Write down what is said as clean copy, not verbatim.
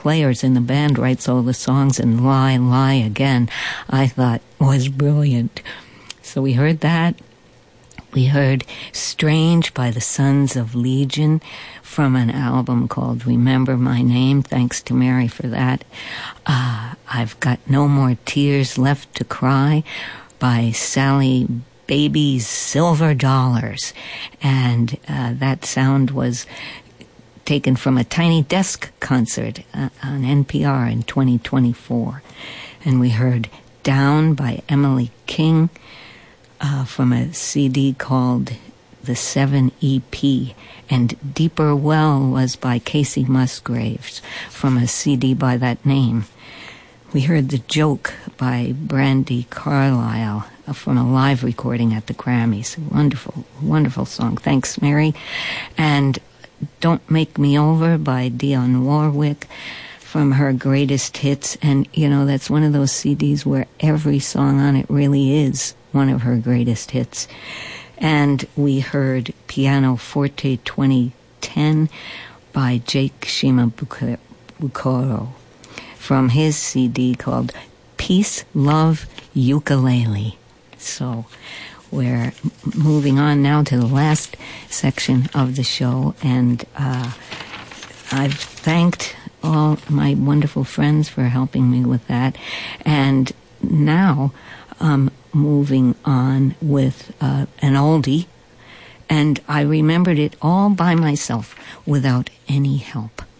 players in the band writes all the songs, and Lie, Lie Again, I thought was brilliant. So we heard that. We heard Strange by the Sons of Legion from an album called Remember My Name. Thanks to Mary for that. I've Got No More Tears Left to Cry by Sally Baby's Silver Dollars. And that sound was taken from a Tiny Desk concert on NPR in 2024. And we heard Down by Emily King from a CD called The 7 EP, and Deeper Well was by Casey Musgraves from a CD by that name. We heard The Joke by Brandi Carlile from a live recording at the Grammys. Wonderful, wonderful song. Thanks, Mary. And Don't Make Me Over by Dionne Warwick from her greatest hits. And, you know, that's one of those CDs where every song on it really is one of her greatest hits. And we heard Pianoforte 2010 by Jake Shimabukuro from his CD called Peace, Love, Ukulele. So we're moving on now to the last section of the show, and I've thanked all my wonderful friends for helping me with that. And now moving on with an oldie, and I remembered it all by myself without any help.